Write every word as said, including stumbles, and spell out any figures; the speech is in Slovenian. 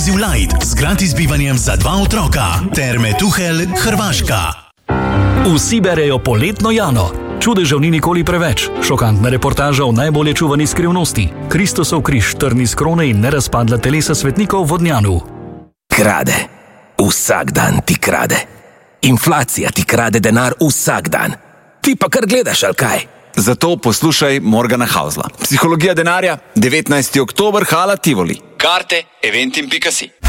Exclusive Light z gratis bivanjem za dva otroka. Terme Tuhelj, Hrvaška. Vsi berejo poletno Jano. Čudežev ni nikoli preveč. Šokantna reportaža o najbolje čuvani skrivnosti. Kristusov križ, trn iz krone in nerazpadla telesa svetnikov v Vodnjanu. Krade. Vsak dan ti krade. Inflacija ti krade denar vsak dan. Ti pa kar gledaš, ali kaj? Zato poslušaj Morgana Hausla. Psihologija denarja, devetnajsti oktober, hala Tivoli. Karte eventim pika si.